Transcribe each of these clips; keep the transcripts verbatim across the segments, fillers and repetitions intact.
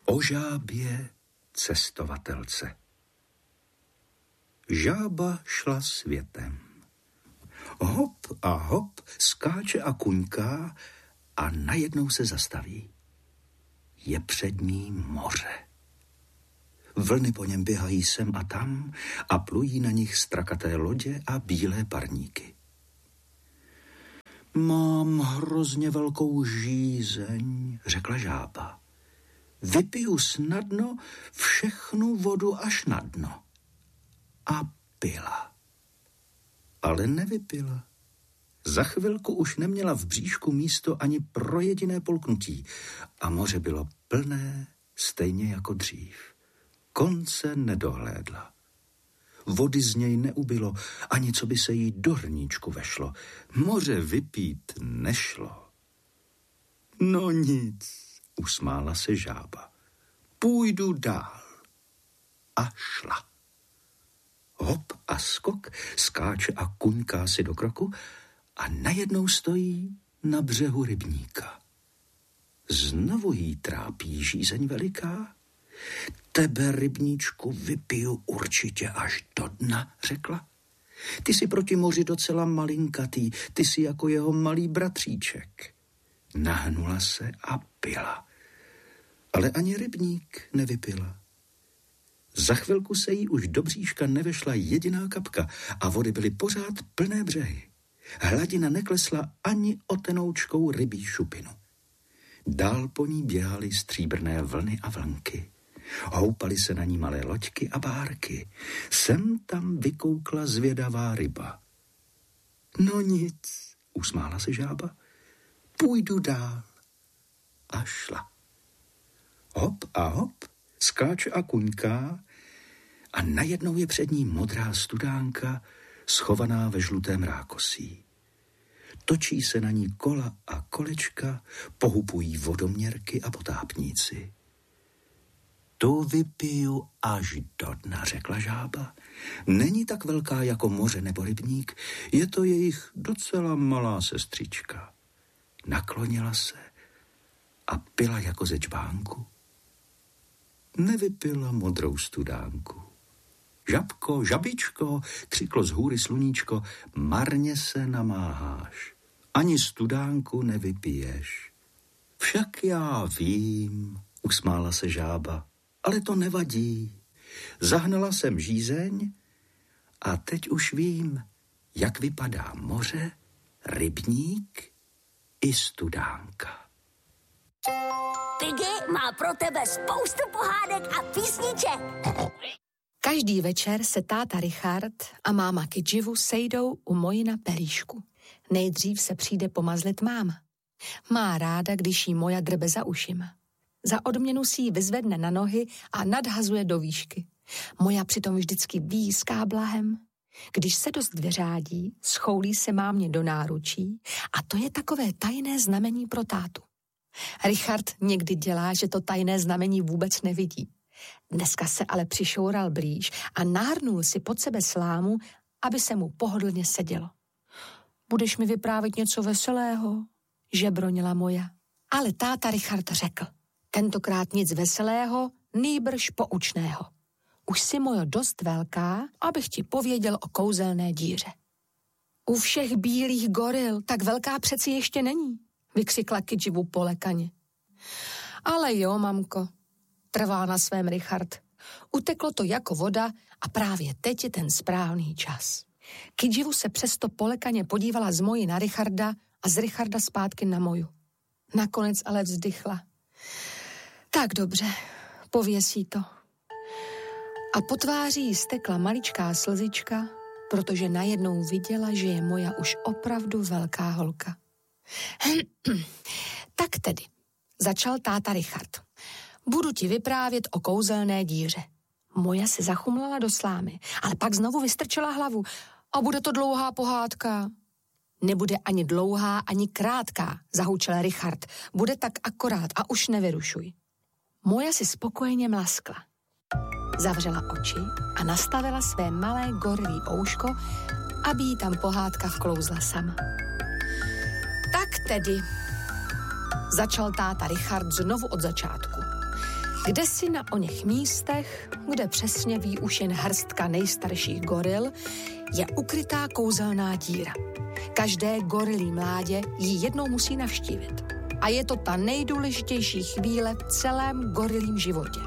O žábě cestovatelce. Žába šla světem. Hop a hop, skáče a kuňká a najednou se zastaví. Je před ní moře. Vlny po něm běhají sem a tam a plují na nich strakaté lodě a bílé parníky. Mám hrozně velkou žízeň, řekla žába. Vypiju snadno všechnu vodu až na dno. A pila. Ale nevypila. Za chvilku už neměla v bříšku místo ani pro jediné polknutí a moře bylo plné, stejně jako dřív. Konce nedohlédla. Vody z něj neubylo, ani co by se jí do hrníčku vešlo. Moře vypít nešlo. No nic, usmála se žába. Půjdu dál. A šla. Hop a skok, skáče a kuňká si do kroku a najednou stojí na břehu rybníka. Znovu jí trápí žízeň veliká. Tebe, rybníčku, vypiju určitě až do dna, řekla. Ty jsi proti moři docela malinkatý, ty jsi jako jeho malý bratříček. Nahnula se a pila. Ale ani rybník nevypila. Za chvilku se jí už do bříška nevešla jediná kapka a vody byly pořád plné břehy. Hladina neklesla ani o tenoučkou rybí šupinu. Dál po ní běhaly stříbrné vlny a vlnky. Houpaly se na ní malé loďky a bárky. Sem tam vykoukla zvědavá ryba. No nic, usmála se žába. Půjdu dál. A šla. Hop a hop, skáče a kuňká a najednou je před ní modrá studánka, schovaná ve žlutém rákosí. Točí se na ní kola a kolečka, pohupují vodoměrky a potápníci. Tu vypiju až do dna, řekla žába. Není tak velká jako moře nebo rybník, je to jejich docela malá sestřička. Naklonila se a pila jako ze čbánku. Nevypila modrou studánku. Žabko, žabičko, křiklo z hůry sluníčko, marně se namáháš. Ani studánku nevypiješ. Však já vím, usmála se žába, ale to nevadí. Zahnala jsem žízeň a teď už vím, jak vypadá moře, rybník i studánka. Piggy má pro tebe spoustu pohádek a písniček. Každý večer se táta Richard a máma Kidživu sejdou u Mojina pelíšku. Nejdřív se přijde pomazlit máma. Má ráda, když jí Moja drbe za ušima. Za odměnu si ji vyzvedne na nohy a nadhazuje do výšky. Moja přitom vždycky výská blahem. Když se dost vyřádí, schoulí se mámě do náručí a to je takové tajné znamení pro tátu. Richard někdy dělá, že to tajné znamení vůbec nevidí. Dneska se ale přišoural blíž a nahrnul si pod sebe slámu, aby se mu pohodlně sedělo. Budeš mi vyprávět něco veselého? Žebronila Moja. Ale táta Richard řekl, tentokrát nic veselého, nýbrž poučného. Už si, Mojo, dost velká, abych ti pověděl o kouzelné díře. U všech bílých goril tak velká přeci ještě není, vykřikla Kidživu polekaně. Ale jo, mamko, trvá na svém Richard. Uteklo to jako voda a právě teď je ten správný čas. Kidživu se přesto polekaně podívala z Moji na Richarda a z Richarda zpátky na Moju. Nakonec ale vzdychla. Tak dobře, pověsí to. A po tváří jí stekla maličká slzička, protože najednou viděla, že je Moja už opravdu velká holka. Tak tedy, začal táta Richard. Budu ti vyprávět o kouzelné díře. Moja se zachumlala do slámy, ale pak znovu vystrčila hlavu. A bude to dlouhá pohádka. Nebude ani dlouhá, ani krátká, zahučel Richard. Bude tak akorát a už nevyrušuj. Moja si spokojeně mlaskla. Zavřela oči a nastavila své malé gorilí ouško, aby jí tam pohádka vklouzla sama. Tak tedy, začal táta Richard znovu od začátku. Kde si na oněch místech, kde přesně ví už jen hrstka nejstarších goril, je ukrytá kouzelná díra. Každé gorilí mládě ji jednou musí navštívit. A je to ta nejdůležitější chvíle v celém gorilím životě.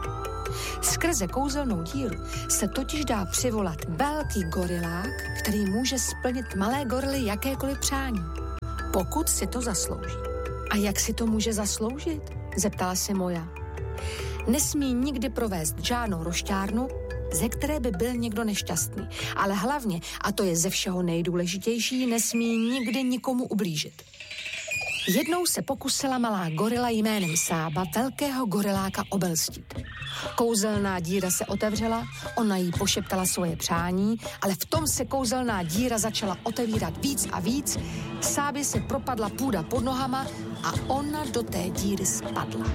Skrze kouzelnou díru se totiž dá přivolat velký gorilák, který může splnit malé gorily jakékoliv přání, pokud si to zaslouží. A jak si to může zasloužit? Zeptala se Moja. Nesmí nikdy provést žádnou rošťárnu, ze které by byl někdo nešťastný. Ale hlavně, a to je ze všeho nejdůležitější, nesmí nikdy nikomu ublížit. Jednou se pokusila malá gorila jménem Sába velkého goriláka obelstít. Kouzelná díra se otevřela, ona jí pošeptala svoje přání, ale v tom se kouzelná díra začala otevírat víc a víc, Sábě se propadla půda pod nohama a ona do té díry spadla.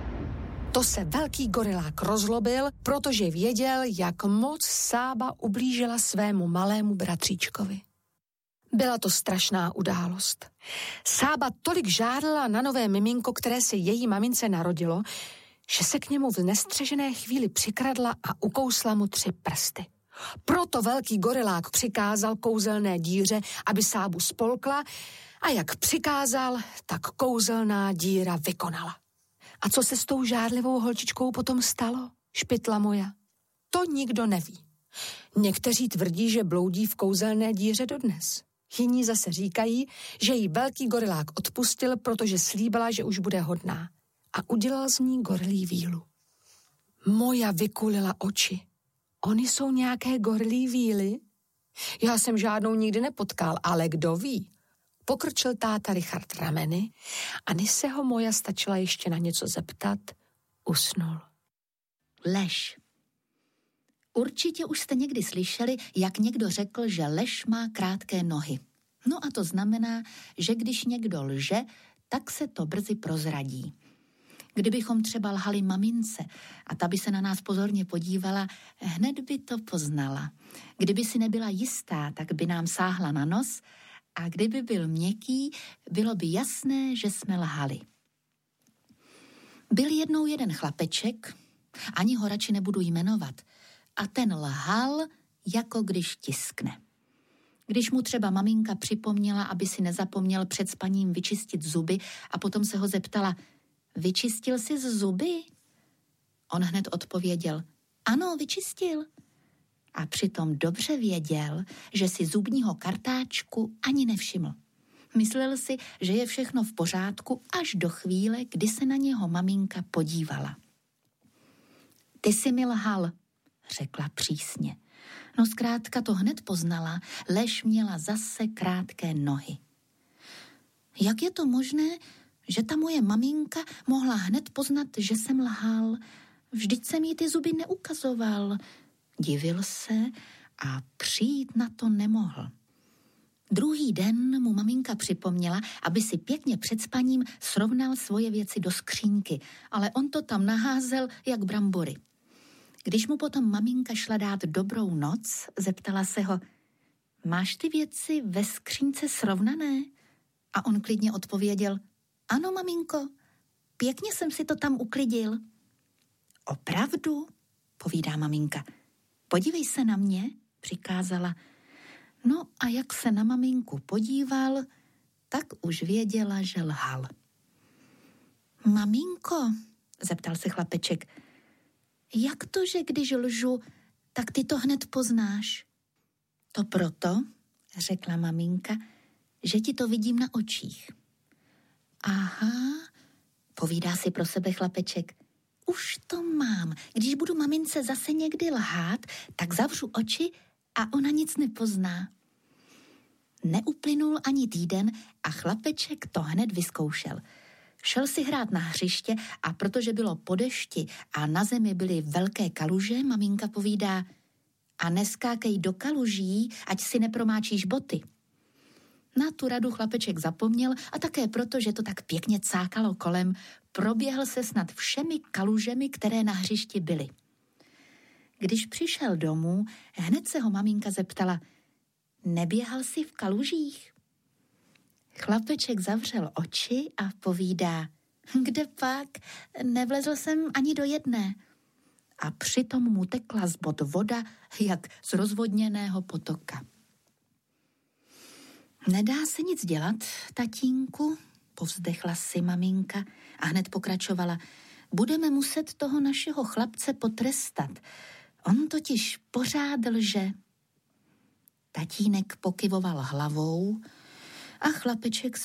To se velký gorilák rozlobil, protože věděl, jak moc Sába ublížila svému malému bratříčkovi. Byla to strašná událost. Sába tolik žádala na nové miminko, které se její mamince narodilo, že se k němu v nestřežené chvíli přikradla a ukousla mu tři prsty. Proto velký gorilák přikázal kouzelné díře, aby Sábu spolkla, a jak přikázal, tak kouzelná díra vykonala. A co se s tou žádlivou holčičkou potom stalo, špitla Moja? To nikdo neví. Někteří tvrdí, že bloudí v kouzelné díře dodnes. Jiní zase říkají, že jí velký gorilák odpustil, protože slíbila, že už bude hodná. A udělal z ní gorilí vílu. Moja vykulila oči. Oni jsou nějaké gorilí víly? Já jsem žádnou nikdy nepotkal, ale kdo ví? Pokrčil táta Richard rameny a než se ho Moja stačila ještě na něco zeptat, usnul. Lež. Určitě už jste někdy slyšeli, jak někdo řekl, že lež má krátké nohy. No a to znamená, že když někdo lže, tak se to brzy prozradí. Kdybychom třeba lhali mamince a ta by se na nás pozorně podívala, hned by to poznala. Kdyby si nebyla jistá, tak by nám sáhla na nos a kdyby byl měkký, bylo by jasné, že jsme lhali. Byl jednou jeden chlapeček, ani ho radši nebudu jmenovat, a ten lhal, jako když tiskne. Když mu třeba maminka připomněla, aby si nezapomněl před spaním vyčistit zuby a potom se ho zeptala, vyčistil jsi z zuby? On hned odpověděl, ano, vyčistil. A přitom dobře věděl, že si zubního kartáčku ani nevšiml. Myslel si, že je všechno v pořádku až do chvíle, kdy se na něho maminka podívala. Ty jsi mi lhal, řekla přísně. No zkrátka to hned poznala, lež měla zase krátké nohy. Jak je to možné, že ta moje maminka mohla hned poznat, že jsem lhal? Vždyť jsem jí ty zuby neukazoval. Divil se a přijít na to nemohl. Druhý den mu maminka připomněla, aby si pěkně před spaním srovnal svoje věci do skřínky, ale on to tam naházel jak brambory. Když mu potom maminka šla dát dobrou noc, zeptala se ho, máš ty věci ve skřínce srovnané? A on klidně odpověděl, ano, maminko, pěkně jsem si to tam uklidil. Opravdu? Povídá maminka. Podívej se na mě, přikázala. No a jak se na maminku podíval, tak už věděla, že lhal. Maminko, zeptal se chlapeček, jak to, že když lžu, tak ty to hned poznáš? To proto, řekla maminka, že ti to vidím na očích. Aha, povídá si pro sebe chlapeček. Už to mám. Když budu mamince zase někdy lhát, tak zavřu oči a ona nic nepozná. Neuplynul ani týden a chlapeček to hned vyzkoušel. Šel si hrát na hřiště a protože bylo po dešti a na zemi byly velké kaluže, maminka povídá, a neskákej do kaluží, ať si nepromáčíš boty. Na tu radu chlapeček zapomněl a také proto, že to tak pěkně cákalo kolem, proběhl se snad všemi kalužemi, které na hřišti byly. Když přišel domů, hned se ho maminka zeptala, neběhal jsi v kalužích? Chlapeček zavřel oči a povídá, Kde pak? Nevlezl jsem ani do jedné. A přitom mu tekla z bod voda, jak z rozvodněného potoka. Nedá se nic dělat, tatínku, povzdechla si maminka a hned pokračovala. Budeme muset toho našeho chlapce potrestat. On totiž pořád lže. Tatínek pokyvoval hlavou a chlapeček